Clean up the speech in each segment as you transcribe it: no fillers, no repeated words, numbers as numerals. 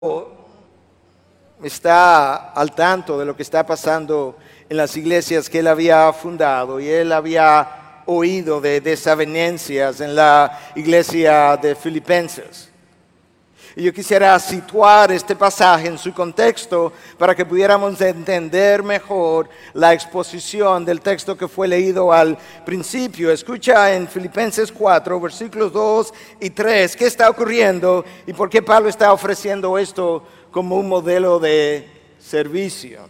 está al tanto de lo que está pasando en las iglesias que él había fundado, y él había oído de desavenencias en la iglesia de Filipenses. Y yo quisiera situar este pasaje en su contexto para que pudiéramos entender mejor la exposición del texto que fue leído al principio. Escucha en Filipenses 4, versículos 2 y 3, qué está ocurriendo y por qué Pablo está ofreciendo esto como un modelo de servicio.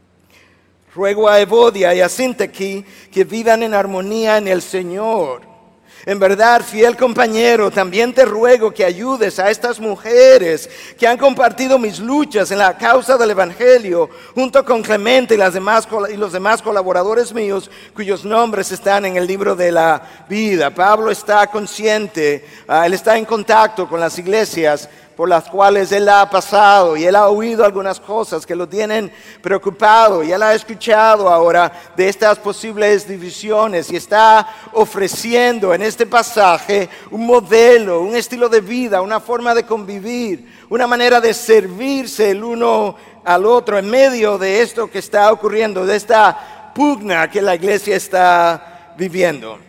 Ruego a Evodia y a Sínteque que vivan en armonía en el Señor. En verdad, fiel compañero, también te ruego que ayudes a estas mujeres que han compartido mis luchas en la causa del Evangelio, junto con Clemente y los demás colaboradores míos, cuyos nombres están en el libro de la vida. Pablo está consciente, él está en contacto con las iglesias por las cuales él ha pasado, y él ha oído algunas cosas que lo tienen preocupado, y él ha escuchado ahora de estas posibles divisiones, y está ofreciendo en este pasaje un modelo, un estilo de vida, una forma de convivir, una manera de servirse el uno al otro en medio de esto que está ocurriendo, de esta pugna que la iglesia está viviendo.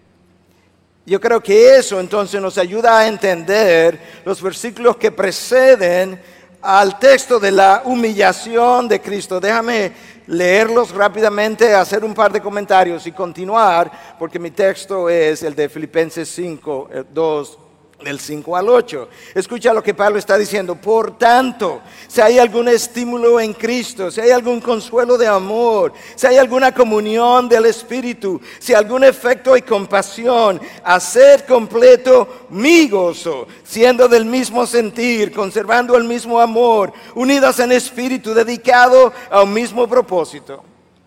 Yo creo que eso entonces nos ayuda a entender los versículos que preceden al texto de la humillación de Cristo. Déjame leerlos rápidamente, hacer un par de comentarios y continuar, porque mi texto es el de Filipenses 5, 2, del 5 al 8. Escucha lo que Pablo está diciendo. Por tanto, si hay algún estímulo en Cristo, si hay algún consuelo de amor, si hay alguna comunión del Espíritu, si algún efecto y compasión, haced completo mi gozo, siendo del mismo sentir, conservando el mismo amor, unidos en espíritu, dedicado a un mismo propósito.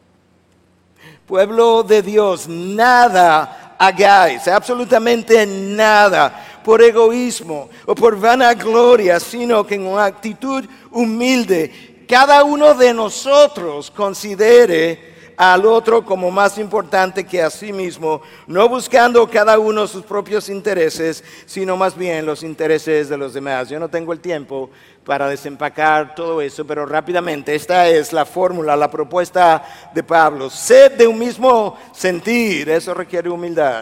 Pueblo de Dios, nada hagáis, absolutamente nada, por egoísmo o por vanagloria, sino que en una actitud humilde cada uno de nosotros considere al otro como más importante que a sí mismo, no buscando cada uno sus propios intereses, sino más bien los intereses de los demás. Yo no tengo el tiempo para desempacar todo eso, pero rápidamente, esta es la fórmula, la propuesta de Pablo. Sed de un mismo sentir, eso requiere humildad.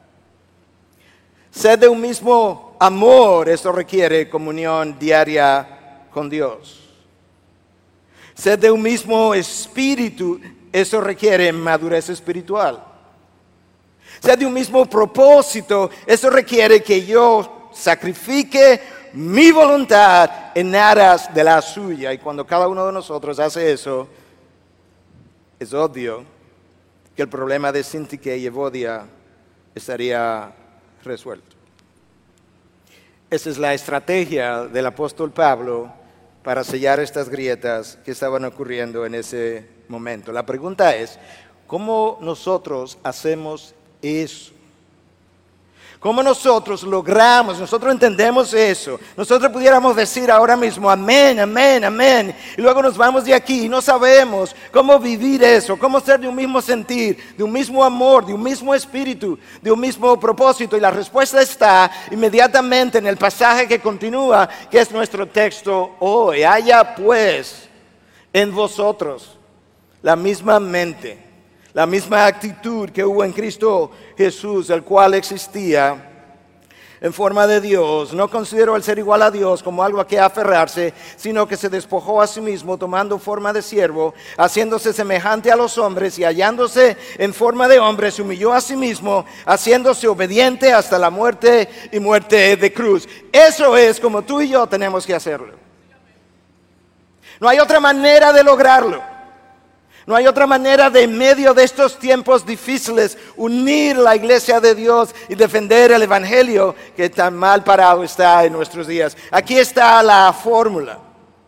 Sed de un mismo amor, eso requiere comunión diaria con Dios. Sed de un mismo espíritu, eso requiere madurez espiritual. Sed de un mismo propósito, eso requiere que yo sacrifique mi voluntad en aras de la suya. Y cuando cada uno de nosotros hace eso, es obvio que el problema de Síntique y Evodia estaría resuelto. Esa es la estrategia del apóstol Pablo para sellar estas grietas que estaban ocurriendo en ese momento. La pregunta es, ¿cómo nosotros hacemos eso? ¿Cómo nosotros logramos, nosotros entendemos eso? Nosotros pudiéramos decir ahora mismo, amén, amén, amén, y luego nos vamos de aquí y no sabemos cómo vivir eso, cómo ser de un mismo sentir, de un mismo amor, de un mismo espíritu, de un mismo propósito. Y la respuesta está inmediatamente en el pasaje que continúa, que es nuestro texto hoy. Haya pues en vosotros la misma mente, la misma actitud que hubo en Cristo Jesús, el cual existía en forma de Dios. No consideró el ser igual a Dios como algo a que aferrarse, sino que se despojó a sí mismo, tomando forma de siervo, haciéndose semejante a los hombres, y hallándose en forma de hombre, se humilló a sí mismo, haciéndose obediente hasta la muerte y muerte de cruz. Eso es como tú y yo tenemos que hacerlo. No hay otra manera de lograrlo. No hay otra manera de, en medio de estos tiempos difíciles, unir la iglesia de Dios y defender el evangelio que tan mal parado está en nuestros días. Aquí está la fórmula.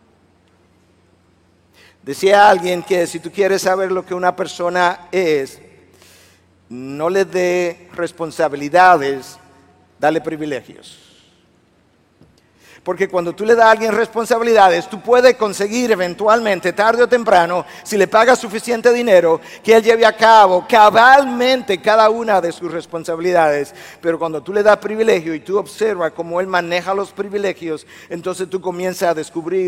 Decía alguien que si tú quieres saber lo que una persona es, no le dé responsabilidades, dale privilegios. Porque cuando tú le das a alguien responsabilidades, tú puedes conseguir eventualmente, tarde o temprano, si le pagas suficiente dinero, que él lleve a cabo cabalmente cada una de sus responsabilidades. Pero cuando tú le das privilegio y tú observas cómo él maneja los privilegios, entonces tú comienzas a descubrir